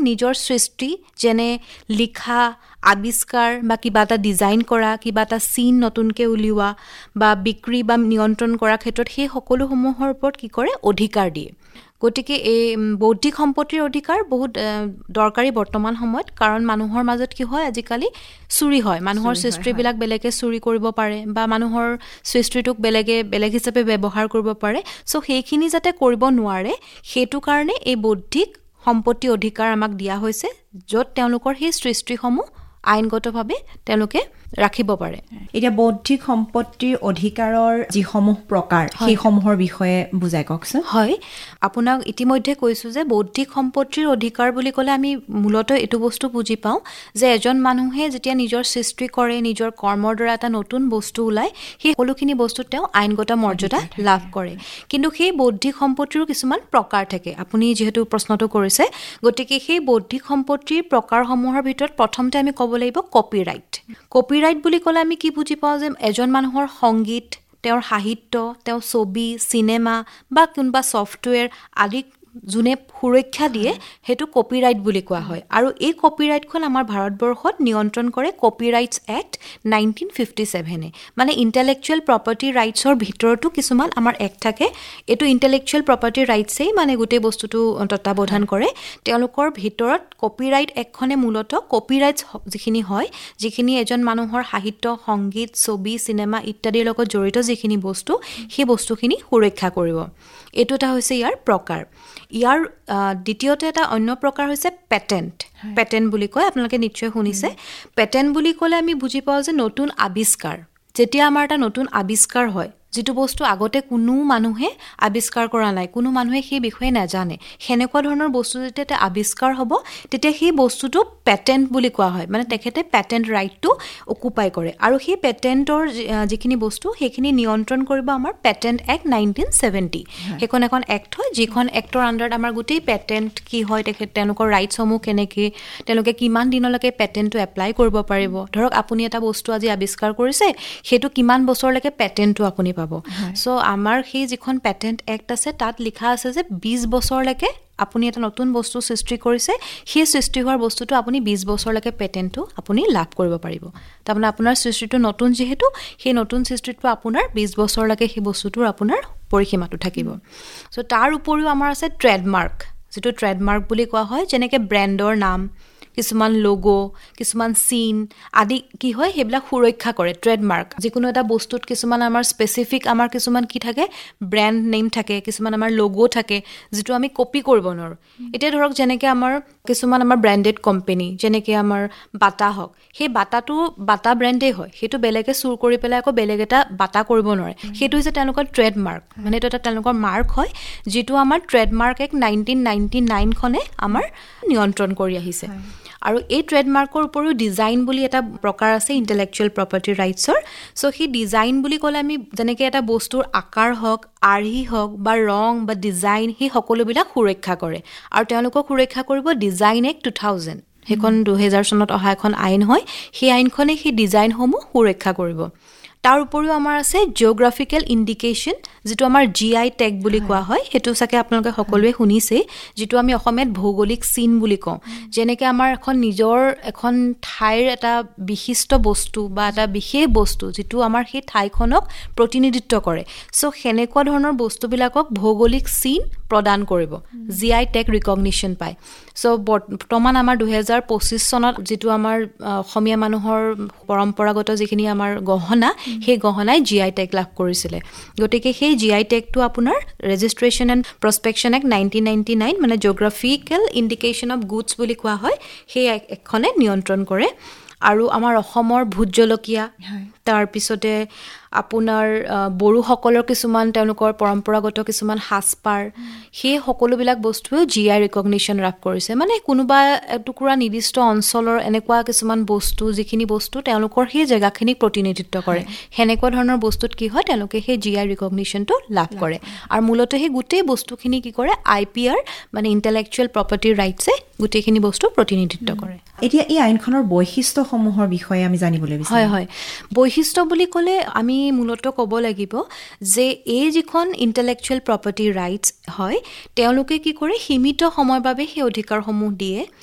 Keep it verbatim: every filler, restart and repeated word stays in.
নিজৰ সৃষ্টি যেনে লিখা, আৱিষ্কাৰ বা কিবা এটা ডিজাইন কৰা, কিবা এটা চিন নতুনকৈ উলিওৱা বা বিক্ৰী বা নিয়ন্ত্ৰণ কৰাৰ ক্ষেত্ৰত সেই সকলোসমূহৰ ওপৰত কি কৰে অধিকাৰ দিয়ে। গতিকে এই বৌদ্ধিক সম্পত্তিৰ অধিকাৰ বহুত দৰকাৰী বৰ্তমান সময়ত, কাৰণ মানুহৰ মাজত কি হয় আজিকালি চুৰি হয়, মানুহৰ সৃষ্টিবিলাক বেলেগে চুৰি কৰিব পাৰে বা মানুহৰ সৃষ্টিটোক বেলেগে বেলেগ হিচাপে ব্যৱহাৰ কৰিব পাৰে। চ' সেইখিনি যাতে কৰিব নোৱাৰে সেইটো কাৰণে এই বৌদ্ধিক সম্পত্তি অধিকাৰ আমাক দিয়া হৈছে, য'ত তেওঁলোকৰ সেই সৃষ্টিসমূহ আইনগতভাৱে তেওঁলোকে ৰাখিব পাৰে। এতিয়া বৌদ্ধিক সম্পত্তিৰ অধিকাৰৰ যিসমূহ প্ৰকাৰ সেইসমূহৰ বিষয়ে বুজাই কওকচোন। হয়, আপোনাক ইতিমধ্যে কৈছোঁ যে বৌদ্ধিক সম্পত্তিৰ অধিকাৰ বুলি ক'লে আমি মূলতঃ এইটো বস্তু বুজি পাওঁ যে এজন মানুহে যেতিয়া নিজৰ সৃষ্টি কৰে, নিজৰ কৰ্মৰ দ্বাৰা এটা নতুন বস্তু ওলায়, সেই সকলোখিনি বস্তুত তেওঁ আইনগত মৰ্যাদা লাভ কৰে। কিন্তু সেই বৌদ্ধিক সম্পত্তিৰো কিছুমান প্ৰকাৰ থাকে, আপুনি যিহেতু প্ৰশ্নটো কৰিছে। গতিকে সেই বৌদ্ধিক সম্পত্তিৰ প্ৰকাৰসমূহৰ ভিতৰত প্ৰথমতে আমি ক'ব লাগিব কপিৰাইট। কপিৰাইট বুলি ক'লে আমি কি বুজি পাওঁ যে এজন মানুহৰ সংগীত, তেওঁৰ সাহিত্য, তেওঁৰ ছবি, চিনেমা বা কোনোবা ছফ্টৱেৰ আদিক যোনে সুৰক্ষা দিয়ে সেইটো কপিৰাইট বুলি কোৱা হয়। আৰু এই কপিৰাইটখন আমাৰ ভাৰতবৰ্ষত নিয়ন্ত্ৰণ কৰে কপিৰাইটছ এক্ট নাইনটিন ফিফটি ছেভেনে। মানে ইণ্টেলেকচুৱেল প্ৰপাৰ্টি ৰাইটছৰ ভিতৰতো কিছুমান আমাৰ এক্ট থাকে। এইটো ইণ্টেলেকচুৱেল প্ৰপাৰ্টি ৰাইটছেই মানে গোটেই বস্তুটো তত্বাৱধান কৰে। তেওঁলোকৰ ভিতৰত কপিৰাইট এক্টখনে মূলতঃ কপিৰাইটছ যিখিনি হয়, যিখিনি এজন মানুহৰ সাহিত্য, সংগীত, ছবি, চিনেমা ইত্যাদিৰ লগত জড়িত যিখিনি বস্তু, সেই বস্তুখিনি সুৰক্ষা কৰিব। এইটো এটা হৈছে ইয়াৰ প্ৰকাৰ। ইয়াৰ দ্বিতীয়তে এটা অন্য প্ৰকাৰ হৈছে পেটেণ্ট। পেটেণ্ট বুলি কয়, আপোনালোকে নিশ্চয় শুনিছে। পেটেণ্ট বুলি ক'লে আমি বুজি পাওঁ যে নতুন আৱিষ্কাৰ। যেতিয়া আমাৰ এটা নতুন আৱিষ্কাৰ হয়, যিটো বস্তু আগতে কোনো মানুহে আৱিষ্কাৰ কৰা নাই, কোনো মানুহে সেই বিষয়ে নাজানে, সেনেকুৱা ধৰণৰ বস্তু যেতিয়া এটা আৱিষ্কাৰ হ'ব তেতিয়া সেই বস্তুটো পেটেণ্ট বুলি কোৱা হয়। মানে তেখেতে পেটেণ্ট ৰাইটটো অকুপাই কৰে। আৰু সেই পেটেণ্টৰ যিখিনি বস্তু সেইখিনি নিয়ন্ত্ৰণ কৰিব আমাৰ পেটেণ্ট এক্ট নাইনটিন ছেভেণ্টি। সেইখন এখন এক্ট হয়, যিখন এক্টৰ আণ্ডাৰত আমাৰ গোটেই পেটেণ্ট কি হয়, তেখেত তেওঁলোকৰ ৰাইটছসমূহ কেনেকৈ, তেওঁলোকে কিমান দিনলৈকে পেটেণ্টটো এপ্লাই কৰিব পাৰিব। ধৰক আপুনি এটা বস্তু আজি আৱিষ্কাৰ কৰিছে, সেইটো কিমান বছৰলৈকে পেটেণ্টটো আপুনি পাব। চ' আমাৰ সেই যিখন পেটেণ্ট এক্ট আছে তাত লিখা আছে যে বিছ বছৰলৈকে আপুনি এটা নতুন বস্তু সৃষ্টি কৰিছে, সেই সৃষ্টি হোৱাৰ বস্তুটো আপুনি বিছ বছৰলৈকে পেটেণ্টটো আপুনি লাভ কৰিব পাৰিব। তাৰমানে আপোনাৰ সৃষ্টিটো নতুন, যিহেতু সেই নতুন সৃষ্টিটো আপোনাৰ বিছ বছৰলৈকে সেই বস্তুটোৰ আপোনাৰ পৰিসীমাটো থাকিব। চ' তাৰ উপৰিও আমাৰ আছে ট্ৰেডমাৰ্ক, যিটো ট্ৰেডমাৰ্ক বুলি কোৱা হয়, যেনেকৈ ব্ৰেণ্ডৰ নাম, কিছুমান লোগো, কিছুমান চিন আদি কি হয় সেইবিলাক সুৰক্ষা কৰে ট্ৰেডমাৰ্ক। যিকোনো এটা বস্তুত কিছুমান আমাৰ স্পেচিফিক আমাৰ কিছুমান কি থাকে, ব্ৰেণ্ড নেম থাকে, কিছুমান আমাৰ লোগো থাকে, যিটো আমি কপি কৰিব নোৱাৰোঁ। এতিয়া ধৰক যেনেকৈ আমাৰ কিছুমান আমাৰ ব্ৰেণ্ডেড কোম্পেনী, যেনেকৈ আমাৰ বাটা হওক, সেই বাটাটো বাটা ব্ৰেণ্ডেই হয়, সেইটো বেলেগে চুৰ কৰি পেলাই আকৌ বেলেগ এটা বাটা কৰিব নোৱাৰে। সেইটো হৈছে তেওঁলোকৰ ট্ৰেডমাৰ্ক, মানে এইটো এটা তেওঁলোকৰ মাৰ্ক হয়, যিটো আমাৰ ট্ৰেডমাৰ্ক এক্ট নাইনটিন নাইনটি নাইনখনে আমাৰ নিয়ন্ত্ৰণ কৰি আহিছে। আৰু এই ট্ৰেডমাৰ্কৰ উপৰিও ডিজাইন বুলি এটা প্ৰকাৰ আছে ইণ্টেলেকচুৱেল প্ৰপাৰ্টি ৰাইটছৰ। চ' সেই ডিজাইন বুলি ক'লে আমি যেনেকৈ এটা বস্তুৰ আকাৰ হওক, আৰ্হি হওক বা ৰং বা ডিজাইন, সেই সকলোবিলাক সুৰক্ষা কৰে। আৰু তেওঁলোকক সুৰক্ষা কৰিব ডিজাইন এক্ট টু থাউজেণ্ড, সেইখন দুহেজাৰ চনত অহা এখন আইন হয়। সেই আইনখনে সেই ডিজাইনসমূহ সুৰক্ষা কৰিব। তাৰ উপৰিও আমাৰ আছে জিঅ'গ্ৰাফিকেল ইণ্ডিকেশ্যন, যিটো আমাৰ জি আই টেগ বুলি কোৱা হয়। সেইটো চাগে আপোনালোকে সকলোৱে শুনিছেই, যিটো আমি অসমীয়াত ভৌগোলিক চিন বুলি কওঁ। যেনেকৈ আমাৰ এখন নিজৰ এখন ঠাইৰ এটা বিশিষ্ট বস্তু বা এটা বিশেষ বস্তু, যিটো আমাৰ সেই ঠাইখনক প্ৰতিনিধিত্ব কৰে। চ' সেনেকুৱা ধৰণৰ বস্তুবিলাকক ভৌগোলিক চিন প্ৰদান কৰিব, জি আই টেগ ৰিকগনিশ্যন পায়। চ' বৰ্তমান আমাৰ দুহেজাৰ পঁচিছ চনত যিটো আমাৰ অসমীয়া মানুহৰ পৰম্পৰাগত যিখিনি আমাৰ গহনা, সেই গহনাই জি আই টেগ লাভ কৰিছিলে। গতিকে সেই জি আই টেগটো আপোনাৰ registration and প্ৰস্পেকশ্যন act nineteen ninety nine, মানে জিঅ'গ্ৰাফিকেল ইণ্ডিকেশ্যন অফ গুডছ বুলি কোৱা হয়, সেই এখনে নিয়ন্ত্ৰণ কৰে। আৰু আমাৰ অসমৰ ভোট জলকীয়া, তাৰপিছতে আপোনাৰ বড়োসকলৰ কিছুমান তেওঁলোকৰ পৰম্পৰাগত কিছুমান সাজপাৰ, সেই সকলোবিলাক বস্তুৱেও জি আই ৰিকগনিশ্যন লাভ কৰিছে। মানে কোনোবা এটুকুৰা নিৰ্দিষ্ট অঞ্চলৰ এনেকুৱা কিছুমান বস্তু, যিখিনি বস্তু তেওঁলোকৰ সেই জেগাখিনিক প্ৰতিনিধিত্ব কৰে, সেনেকুৱা ধৰণৰ বস্তুত কি হয়, তেওঁলোকে সেই জি আই ৰিকগনিশ্যনটো লাভ কৰে। আৰু মূলতঃ সেই গোটেই বস্তুখিনি কি কৰে, আই পি আৰ মানে ইণ্টেলেকচুৱেল প্ৰপাৰ্টি ৰাইটছে গোটেইখিনি বস্তু প্ৰতিনিধিত্ব কৰে। এতিয়া এই আইনখনৰ বৈশিষ্ট্যসমূহৰ বিষয়ে আমি জানিবলৈ বিচাৰিম। হয় হয়, বৈশিষ্ট্য বুলি ক'লে আমি মূলতঃ ক'ব লাগিব যে এই যিখন ইণ্টেলেকচুৱেল প্ৰপাৰ্টি ৰাইটছ হয়, তেওঁলোকে কি কৰে, সীমিত সময়ৰ বাবে সেই অধিকাৰসমূহ দিয়ে।